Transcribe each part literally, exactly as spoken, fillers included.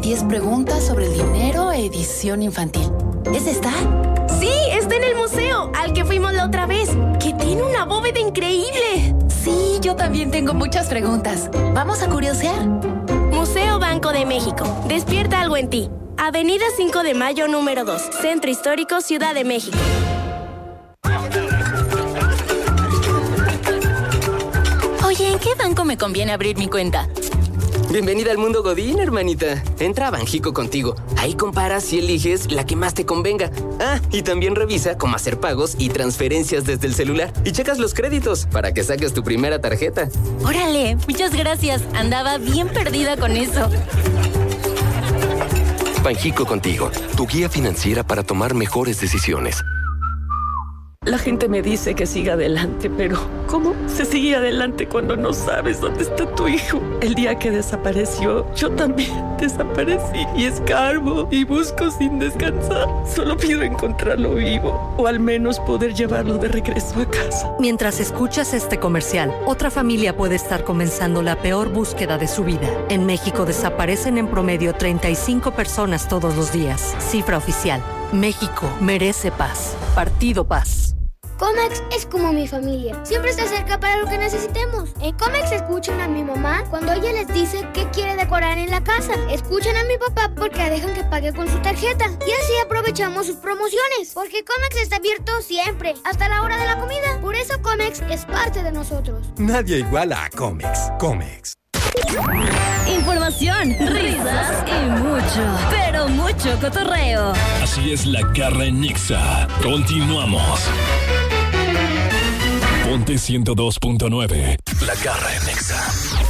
diez preguntas sobre el dinero, edición infantil. ¿Es esta? Sí, está en el museo, al que fuimos la otra vez, que tiene una bóveda increíble. Sí, yo también tengo muchas preguntas. ¿Vamos a curiosear? Museo Banco de México. Despierta algo en ti. Avenida cinco de mayo, número dos. Centro Histórico, Ciudad de México. Oye, ¿en qué banco me conviene abrir mi cuenta? Bienvenida al mundo Godín, hermanita. Entra a Banjico contigo. Ahí comparas y eliges la que más te convenga. Ah, y también revisa cómo hacer pagos y transferencias desde el celular. Y checas los créditos para que saques tu primera tarjeta. Órale, muchas gracias. Andaba bien perdida con eso. Banjico contigo, tu guía financiera para tomar mejores decisiones. La gente me dice que siga adelante, pero ¿cómo se sigue adelante cuando no sabes dónde está tu hijo? El día que desapareció, yo también desaparecí y escarbo y busco sin descansar. Solo pido encontrarlo vivo o al menos poder llevarlo de regreso a casa. Mientras escuchas este comercial, otra familia puede estar comenzando la peor búsqueda de su vida. En México desaparecen en promedio treinta y cinco personas todos los días. Cifra oficial. México merece paz. Partido Paz. Comex es como mi familia. Siempre está cerca para lo que necesitemos. En Comex escuchan a mi mamá cuando ella les dice qué quiere decorar en la casa. Escuchan a mi papá porque dejan que pague con su tarjeta. Y así aprovechamos sus promociones. Porque Comex está abierto siempre, hasta la hora de la comida. Por eso Comex es parte de nosotros. Nadie iguala a Comex. Comex. Información, risas y mucho, pero mucho cotorreo. Así es la garra en Nexa. Continuamos. Ponte ciento dos punto nueve. La garra en Nexa.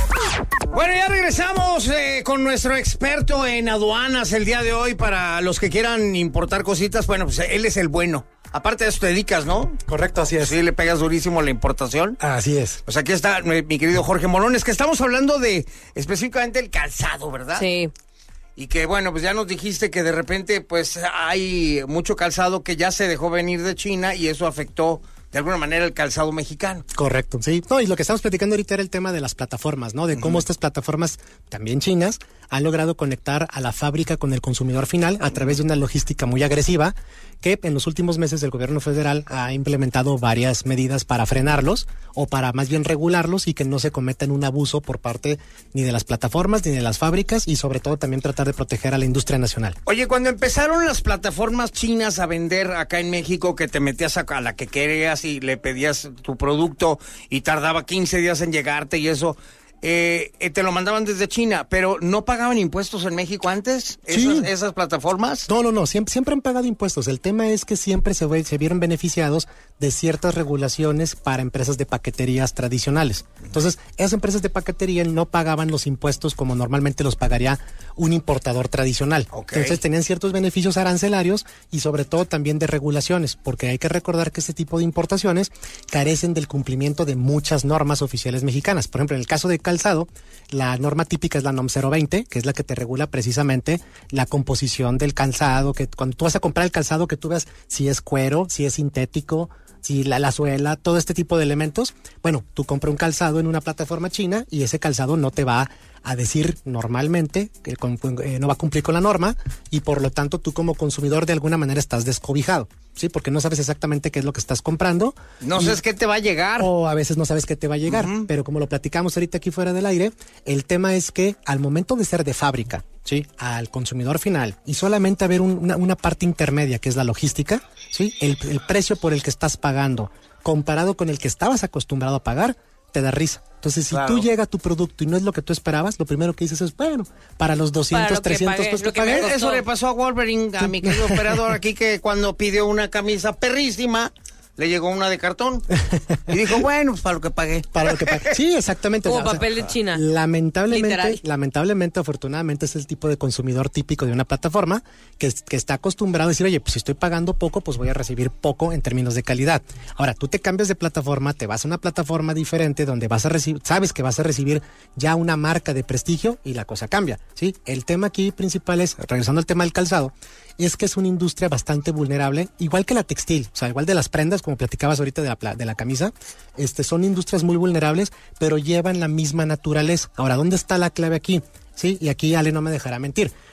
Bueno, ya regresamos eh, con nuestro experto en aduanas el día de hoy. Para los que quieran importar cositas, bueno, pues él es el bueno. Aparte de eso te dedicas, ¿no? Correcto, así es. Sí, le pegas durísimo a la importación. Así es. Pues aquí está mi, mi querido Jorge Molones, que estamos hablando de específicamente el calzado, ¿verdad? Sí. Y que bueno, pues ya nos dijiste que de repente pues hay mucho calzado que ya se dejó venir de China y eso afectó de alguna manera el calzado mexicano. Correcto, sí. No, y lo que estamos platicando ahorita era el tema de las plataformas, ¿no? De cómo uh-huh. estas plataformas, también chinas, han logrado conectar a la fábrica con el consumidor final a través de una logística muy agresiva que en los últimos meses el gobierno federal ha implementado varias medidas para frenarlos o para más bien regularlos y que no se cometan un abuso por parte ni de las plataformas ni de las fábricas y sobre todo también tratar de proteger a la industria nacional. Oye, cuando empezaron las plataformas chinas a vender acá en México, que te metías a la que querías y le pedías tu producto y tardaba quince días en llegarte y eso, eh, te lo mandaban desde China, pero ¿no pagaban impuestos en México antes? Sí. ¿Esas, esas plataformas? No, no, no, siempre, siempre han pagado impuestos. El tema es que siempre se, ve, se vieron beneficiados de ciertas regulaciones para empresas de paqueterías tradicionales. Entonces, esas empresas de paquetería no pagaban los impuestos como normalmente los pagaría un importador tradicional. Okay. Entonces, tenían ciertos beneficios arancelarios y sobre todo también de regulaciones, porque hay que recordar que este tipo de importaciones carecen del cumplimiento de muchas normas oficiales mexicanas. Por ejemplo, en el caso de calzado, la norma típica es la NOM cero veinte, que es la que te regula precisamente la composición del calzado, que cuando tú vas a comprar el calzado que tú veas si es cuero, si es sintético, si la, la suela, todo este tipo de elementos. Bueno, tú compras un calzado en una plataforma china y ese calzado no te va a decir normalmente que eh, no va a cumplir con la norma y por lo tanto tú como consumidor de alguna manera estás descobijado, ¿sí? Porque no sabes exactamente qué es lo que estás comprando. No y, sabes qué te va a llegar. O a veces no sabes qué te va a llegar, uh-huh. Pero como lo platicamos ahorita aquí fuera del aire, el tema es que al momento de ser de fábrica, ¿sí? Al consumidor final y solamente haber un, una, una parte intermedia que es la logística, ¿sí? El, el precio por el que estás pagando comparado con el que estabas acostumbrado a pagar, te da risa. Entonces, si claro. tú llega tu producto y no es lo que tú esperabas, lo primero que dices es, bueno, para los doscientos, trescientos pesos que pagué. Eso le pasó a Wolverine, a mi querido operador aquí, que cuando pidió una camisa perrísima, le llegó una de cartón. Y dijo, bueno, pues para lo que pagué. Para lo que pagué. Sí, exactamente. Como o sea, papel de China. Lamentablemente, Literal. lamentablemente, afortunadamente, es el tipo de consumidor típico de una plataforma que, que está acostumbrado a decir, oye, pues si estoy pagando poco, pues voy a recibir poco en términos de calidad. Ahora, tú te cambias de plataforma, te vas a una plataforma diferente donde vas a recibir, sabes que vas a recibir ya una marca de prestigio y la cosa cambia, ¿sí? El tema aquí principal es, regresando al tema del calzado, es que es una industria bastante vulnerable, igual que la textil, o sea, igual de las prendas, como platicabas ahorita de la, de la camisa, este, son industrias muy vulnerables, pero llevan la misma naturaleza. Ahora, ¿dónde está la clave aquí? Sí, y aquí Ale no me dejará mentir.